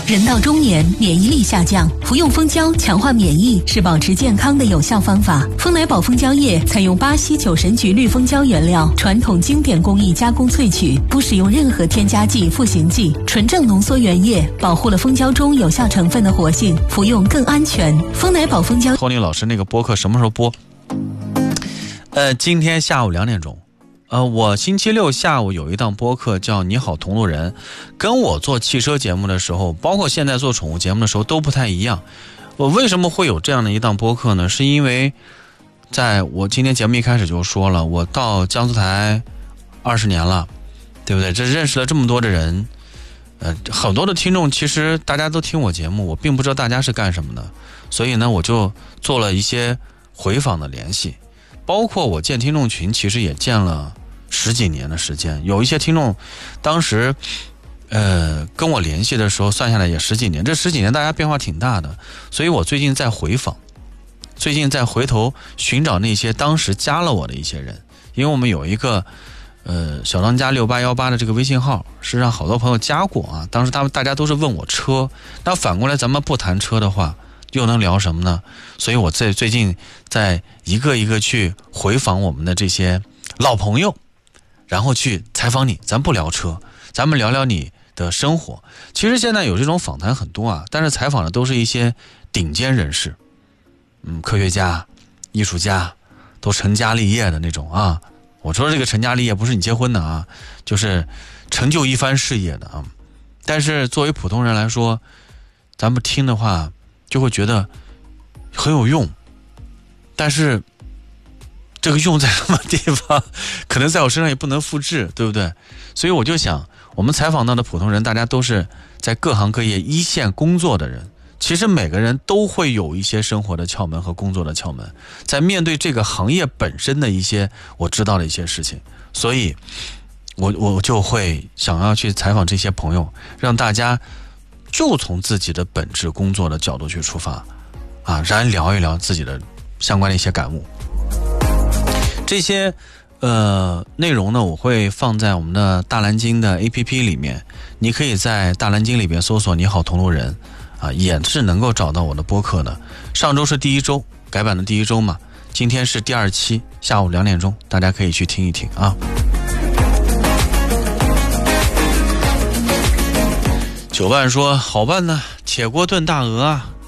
人到中年，免疫力下降，服用蜂胶强化免疫是保持健康的有效方法。蜂奶宝蜂胶液采用巴西酒神菊绿蜂胶原料，传统经典工艺加工萃取，不使用任何添加剂、赋形剂，纯正浓缩原液，保护了蜂胶中有效成分的活性，服用更安全。蜂奶宝蜂胶。 托尼老师那个播客什么时候播？今天下午2点钟。我星期六下午有一档播客叫你好同路人，跟我做汽车节目的时候，包括现在做宠物节目的时候都不太一样。我为什么会有这样的一档播客呢？是因为在我今天节目一开始就说了，我到江苏台20年了，对不对？这认识了这么多的人，很多的听众其实大家都听我节目，我并不知道大家是干什么的，所以呢我就做了一些回访的联系，包括我建听众群其实也建了10几年的时间，有一些听众当时跟我联系的时候算下来也10几年，这10几年大家变化挺大的，所以我最近在回访，最近在回头寻找那些当时加了我的一些人，因为我们有一个小当家6818的这个微信号，是让好多朋友加过啊，当时大家都是问我车，那反过来咱们不谈车的话又能聊什么呢？所以我最近在一个一个去回访我们的这些老朋友，然后去采访你，咱不聊车，咱们聊聊你的生活。其实现在有这种访谈很多啊，但是采访的都是一些顶尖人士，科学家、艺术家，都成家立业的那种啊。我说这个成家立业不是你结婚的啊，就是成就一番事业的啊。但是作为普通人来说，咱们听的话就会觉得很有用，但是这个用在什么地方，可能在我身上也不能复制，对不对？所以我就想，我们采访到的普通人，大家都是在各行各业一线工作的人，其实每个人都会有一些生活的窍门和工作的窍门，在面对这个行业本身的一些我知道的一些事情，所以我就会想要去采访这些朋友，让大家就从自己的本质工作的角度去出发啊，然后聊一聊自己的相关的一些感悟。这些内容呢，我会放在我们的大蓝鲸的 APP 里面，你可以在大蓝鲸里边搜索你好同路人啊，也是能够找到我的播客的。上周是第1周改版的第1周嘛，今天是第2期，下午2点钟，大家可以去听一听啊。9万说好办呢，铁锅炖大鹅啊。